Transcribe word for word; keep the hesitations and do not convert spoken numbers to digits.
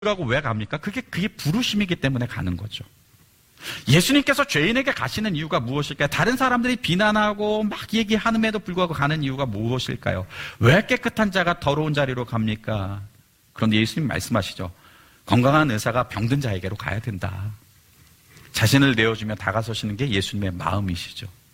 가고 왜 갑니까? 그게, 그게 부르심이기 때문에 가는 거죠. 예수님께서 죄인에게 가시는 이유가 무엇일까요? 다른 사람들이 비난하고 막 얘기하는데도 불구하고 가는 이유가 무엇일까요? 왜 깨끗한 자가 더러운 자리로 갑니까? 그런데 예수님 말씀하시죠. 건강한 의사가 병든 자에게로 가야 된다. 자신을 내어주며 다가서시는 게 예수님의 마음이시죠.